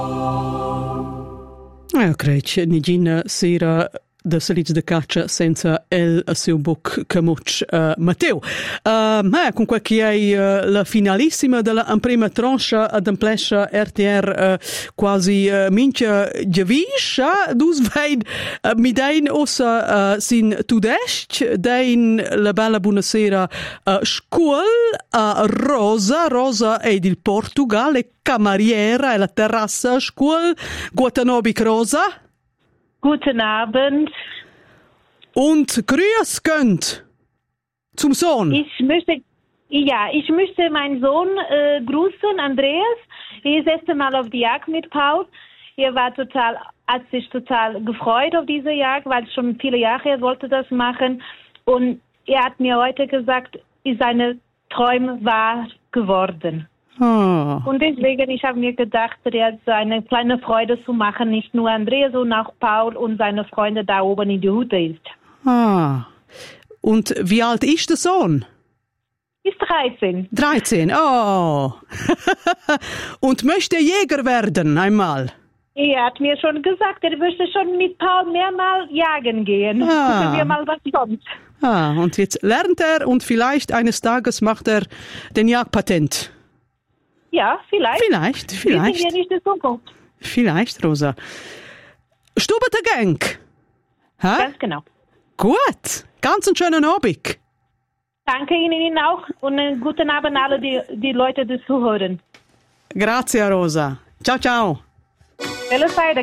Credo, Nigina sera da salits de caccia senza el a seu buc camuc Matteo. Con quel che è la finalissima della prima tranche ad amplescia RTR quasi mincha giaviscia dus veid mi dein ossa sin tudesc dein la bella buonasera scuol a Rosa è il Portugal e cameriera e la terrassa scuol Guatanobic Rosa. Guten Abend. Und grüß Gott zum Sohn. Ich möchte meinen Sohn grüßen, Andreas. Er ist das erste Mal auf die Jagd mit Paul. Hat sich total gefreut auf diese Jagd, weil schon viele Jahre er wollte das machen. Und er hat mir heute gesagt, seine Träume wahr geworden. Oh. Und deswegen, ich habe mir gedacht, er hat so eine kleine Freude zu machen, nicht nur Andreas, sondern auch Paul und seine Freunde da oben in die Hütte ist. Ah. Und wie alt ist der Sohn? Ist 13. 13, oh. Und möchte Jäger werden einmal? Er hat mir schon gesagt, er möchte schon mit Paul mehrmals jagen gehen. Gucken wir mal, was kommt. Und jetzt lernt er und vielleicht eines Tages macht er den Jagdpatent. Ja, vielleicht. Vielleicht. Wir sind ja nicht in Zukunft. Vielleicht, Rosa. Stubete Gang. Ha? Ganz genau. Gut. Ganz einen schönen Abend. Danke Ihnen auch und einen guten Abend alle die Leute, die zuhören. Grazie, Rosa. Ciao, ciao. Bella Zeit.